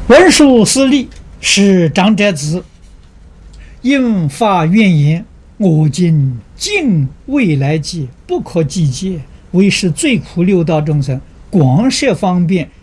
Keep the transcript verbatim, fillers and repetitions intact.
文殊师利是长者子，应发愿言：我今尽未来际，不可计劫，为是最苦六道众生广设方便，